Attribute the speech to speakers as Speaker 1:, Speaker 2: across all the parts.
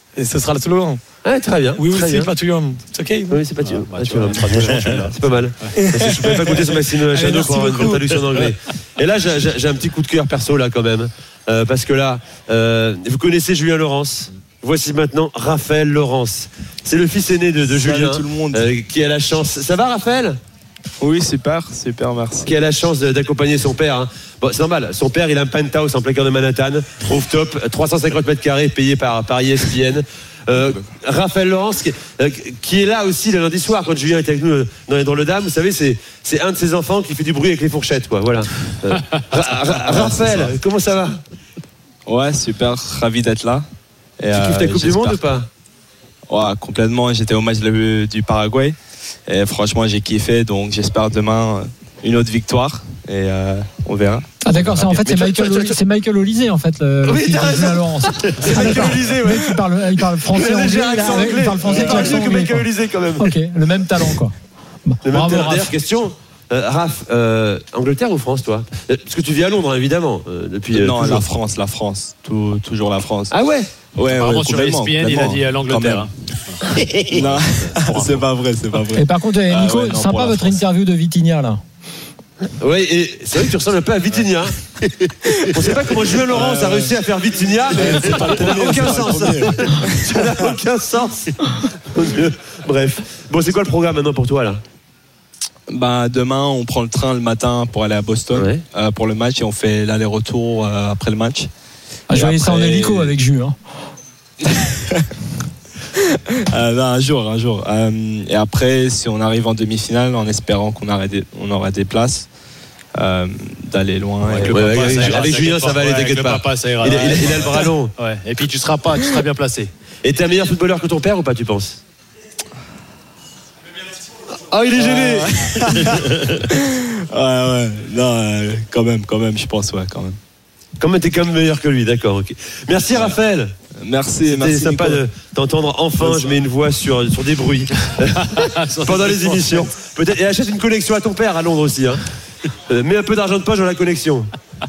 Speaker 1: Et ce sera le slogan.
Speaker 2: Ouais, très bien.
Speaker 1: Oui,
Speaker 2: très
Speaker 1: aussi,
Speaker 2: bien.
Speaker 1: pas tuum. C'est ok.
Speaker 2: Oui, c'est pas tuum. C'est pas mal.
Speaker 3: Ouais.
Speaker 2: Je peux pas goûter sur Maxime Chano pour avoir une traduction en anglais. Et là, j'ai un petit coup de cœur perso là quand même, parce que là, vous connaissez Julien Laurence. Voici maintenant Raphaël Laurence. C'est le fils aîné de Julien,
Speaker 3: tout le monde.
Speaker 2: qui a la chance. Ça va, Raphaël?
Speaker 3: Oui, super, merci.
Speaker 2: Qui a la chance d'accompagner son père. Hein. Bon, c'est normal. Son père, il a un penthouse en plein cœur de Manhattan, rooftop, 350 mètres carrés, payé par ESPN. Raphaël Laurence, qui est là aussi le lundi soir quand Julien était avec nous dans le Dame. Vous savez, c'est un de ses enfants qui fait du bruit avec les fourchettes, quoi. Voilà. Raphaël, comment ça va?
Speaker 3: Ouais, super, ravi d'être là. Et,
Speaker 2: tu kiffes ta Coupe du Monde ou pas?
Speaker 3: Ouais, complètement. J'étais au match du Paraguay. Et franchement, j'ai kiffé. Donc, j'espère demain une autre victoire. Et on verra.
Speaker 4: Ah d'accord, c'est Michael Olysée en fait le fils de Julien Laurence.
Speaker 2: C'est Michael Olysée, ouais.
Speaker 4: Il parle français anglais, il parle français avec l'accent
Speaker 2: que Michael Olysée quand même.
Speaker 4: Ok, le même talent quoi.
Speaker 2: D'ailleurs, question. Raph, Angleterre ou France, toi? Parce que tu vis à Londres, évidemment. Depuis,
Speaker 3: non,
Speaker 2: toujours.
Speaker 3: la France. Toujours la France.
Speaker 2: Ah ouais?
Speaker 3: Ouais,
Speaker 5: apparemment sur ESPN, il a dit l'Angleterre.
Speaker 3: Non, c'est pas vrai.
Speaker 4: Et par contre, Nico, sympa votre interview de Vitinha là.
Speaker 2: Oui, et c'est vrai que tu ressembles un peu à Vitinha. On ne sait pas comment Julien Laurence a réussi à faire Vitinha, mais ça n'a aucun sens. Ça n'a aucun sens. Bref. Bon, c'est quoi le programme maintenant pour toi là?
Speaker 3: Demain, on prend le train le matin pour aller à Boston pour le match et on fait l'aller-retour après le match.
Speaker 4: Je voyais ça en hélico avec Jus.
Speaker 3: Non, un jour. Et après, si on arrive en demi-finale, en espérant qu'on aura des places, d'aller loin.
Speaker 2: Avec Julien, ça va aller, t'inquiète pas.
Speaker 5: Papa, ça ira.
Speaker 2: Il a le bras long.
Speaker 5: Ouais. Et puis tu seras bien placé.
Speaker 2: Et t'es un meilleur footballeur que ton père ou pas, tu penses? Ah, il est gêné.
Speaker 3: Ouais. Non, quand même, je pense, quand même.
Speaker 2: T'es quand même meilleur que lui, d'accord. Okay. Merci Raphaël.
Speaker 3: Merci.
Speaker 2: C'était sympa de t'entendre enfin. Je mets une voix sur des bruits pendant les émissions. Peut-être. Et achète une connexion à ton père à Londres aussi. Hein. Mets un peu d'argent de poche dans la connexion.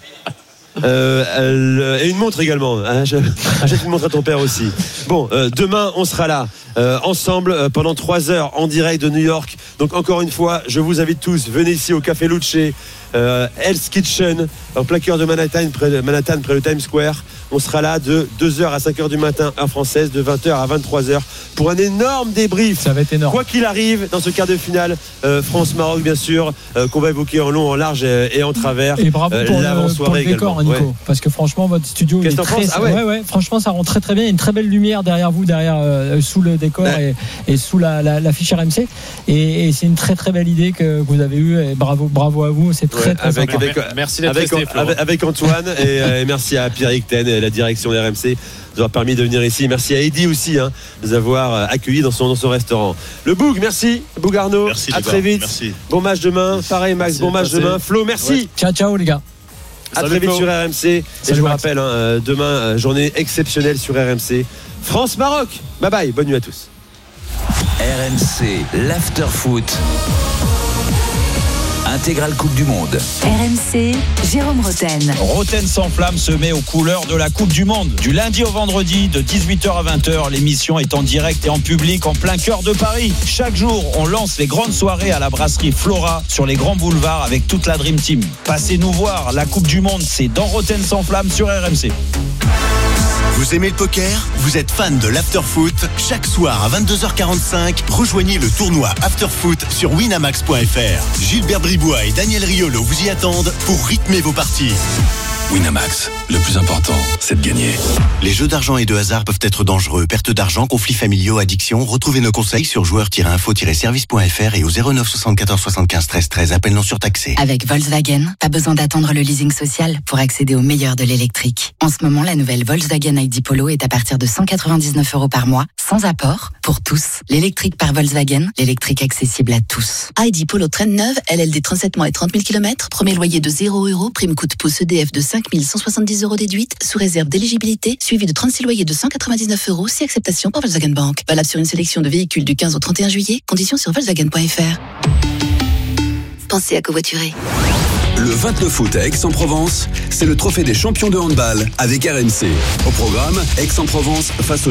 Speaker 2: Et une montre également. Achète une montre à ton père aussi. Bon, demain on sera là ensemble pendant 3 heures en direct de New York. Donc encore une fois, je vous invite tous, venez ici au Café Luce, Hell's Kitchen, en plein cœur de Manhattan, près de Times Square. On sera là de 2h à 5h du matin, heure française, de 20h à 23h pour un énorme débrief.
Speaker 4: Ça va être énorme.
Speaker 2: Quoi qu'il arrive dans ce quart de finale, France-Maroc bien sûr, qu'on va évoquer en long, en large et en travers.
Speaker 4: Et bravo pour le décor, Nico. Ouais. Parce que franchement, votre studio est très... franchement, ça rend très très bien. Il y a une très belle lumière derrière vous, sous le décor et sous la fiche RMC. Et c'est une très très belle idée que vous avez eue. Et bravo à vous. C'est très très sympa.
Speaker 5: Merci d'être resté,
Speaker 2: avec Antoine et merci à Pierre-Eric Ten et la direction de RMC de nous avoir permis de venir ici. Merci à Eddy aussi de nous avoir accueillis dans son restaurant. Le Boug, merci. Boug Arnaud,
Speaker 6: merci,
Speaker 2: à très vite.
Speaker 6: Merci.
Speaker 2: Bon match demain. Pareil Max, bon match demain. Flo, merci.
Speaker 4: Ouais. Ciao les gars.
Speaker 2: À très vite sur RMC. Et je vous rappelle, demain, journée exceptionnelle sur RMC. France-Maroc. Bye bye, bonne nuit à tous.
Speaker 7: RMC, l'after-foot. Intégrale Coupe du Monde.
Speaker 8: RMC, Jérôme Roten.
Speaker 9: Roten sans flamme se met aux couleurs de la Coupe du Monde. Du lundi au vendredi, de 18h à 20h, l'émission est en direct et en public en plein cœur de Paris. Chaque jour, on lance les grandes soirées à la brasserie Flora sur les grands boulevards avec toute la Dream Team. Passez nous voir, la Coupe du Monde, c'est dans Roten sans flamme sur RMC.
Speaker 10: Vous aimez le poker? Vous êtes fan de l'afterfoot? Chaque soir à 22h45, rejoignez le tournoi Afterfoot sur winamax.fr. Gilbert Bribois et Daniel Riolo vous y attendent pour rythmer vos parties.
Speaker 11: Winamax, le plus important, c'est de gagner.
Speaker 10: Les jeux d'argent et de hasard peuvent être dangereux. Perte d'argent, conflits familiaux, addiction. Retrouvez nos conseils sur joueurs-info-service.fr et au 09 74 75 13 13. Appel non surtaxé.
Speaker 8: Avec Volkswagen, pas besoin d'attendre le leasing social pour accéder au meilleur de l'électrique. En ce moment, la nouvelle Volkswagen ID Polo est à partir de 199 € par mois, sans apport, pour tous. L'électrique par Volkswagen, l'électrique accessible à tous.
Speaker 12: ID Polo traîne neuve, LLD 37 mois et 30 000 km. Premier loyer de 0 €, prime coup de pouce EDF de 5 170 € déduite, sous réserve d'éligibilité, suivi de 36 loyers de 199 €, si acceptation par Volkswagen Bank. Valable sur une sélection de véhicules du 15 au 31 juillet, conditions sur Volkswagen.fr. Pensez à covoiturer.
Speaker 11: Le 29 août à Aix-en-Provence, c'est le trophée des champions de handball avec RMC. Au programme, Aix-en-Provence face au